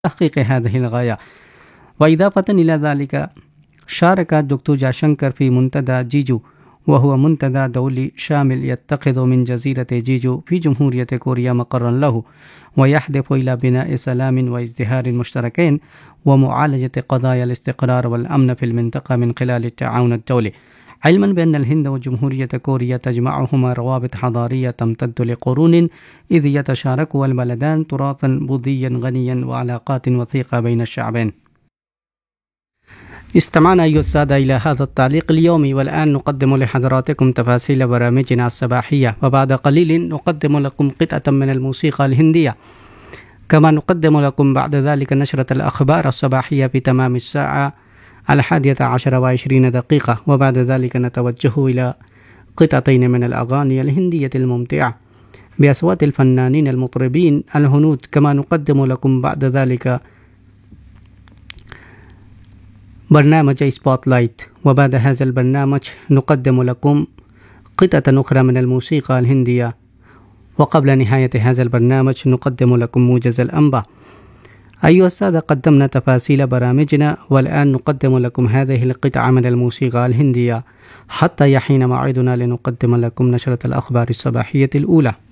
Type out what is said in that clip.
تحقيق هذه الغاية. وإضافة إلى ذلك شارك الدكتور جاشنكر في منتدى جيجو، وهو منتدى دولي شامل يتخذ من جزيرة جيجو في جمهورية كوريا مقرا له، ويهدف إلى بناء سلام وازدهار مشتركين ومعالجة قضايا الاستقرار والأمن في المنطقة من خلال التعاون الدولي، علما بأن الهند وجمهورية كوريا تجمعهما روابط حضارية تمتد لقرون، إذ يتشارك البلدان تراثا بوذيا غنيا وعلاقات وثيقة بين الشعبين. استمعنا أيها السادة إلى هذا التعليق اليومي، والآن نقدم لحضراتكم تفاصيل برامجنا الصباحية، وبعد قليل نقدم لكم قطعة من الموسيقى الهندية، كما نقدم لكم بعد ذلك نشرة الأخبار الصباحية في تمام الساعة 11:20، وبعد ذلك نتوجه إلى قطعتين من الأغاني الهندية الممتعة بأصوات الفنانين المطربين الهنود، كما نقدم لكم بعد ذلك برنامج سبوت لايت، وبعد هذا البرنامج نقدم لكم قطعة أخرى من الموسيقى الهندية، وقبل نهاية هذا البرنامج نقدم لكم موجز الأنباء. أيها السادة، قدمنا تفاصيل برامجنا، والآن نقدم لكم هذه القطعة من الموسيقى الهندية حتى يحين موعدنا لنقدم لكم نشرة الأخبار الصباحية الأولى.